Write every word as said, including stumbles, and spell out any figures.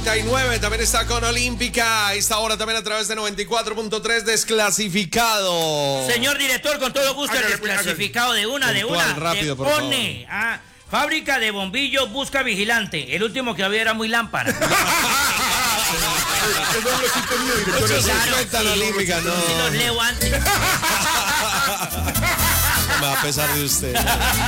treinta y nueve. También está con Olímpica. A esta hora también a través de noventa y cuatro punto tres. Desclasificado. Señor director, con todo gusto, el desclasificado de una, de una. Rápido, por pone. Ah, fábrica de bombillos busca vigilante. El último que había era muy lámpara. Cuéntalo, Olímpica, no. Si los leo antes. Me va a pesar de usted.